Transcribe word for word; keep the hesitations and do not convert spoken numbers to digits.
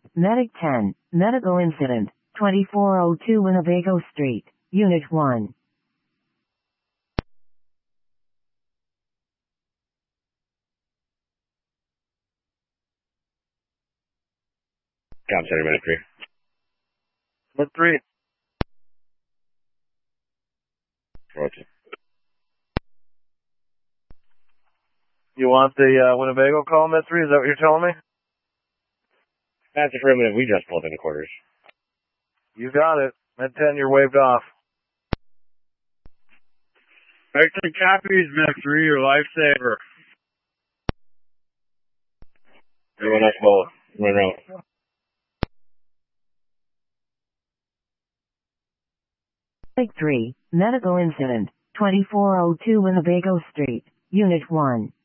Medic ten, medical incident, twenty-four oh two Winnebago Street, Unit one. Job center, minute three. Minute three. Roger. You want the uh, Winnebago call, Minute three? Is that what you're telling me? That's affirmative. We just pulled into quarters. You got it. Med ten, you're waved off. Actually, copies, Med three, your lifesaver. Everyone else will run out. Medic three, medical incident, twenty-four oh two Winnebago Street, Unit one.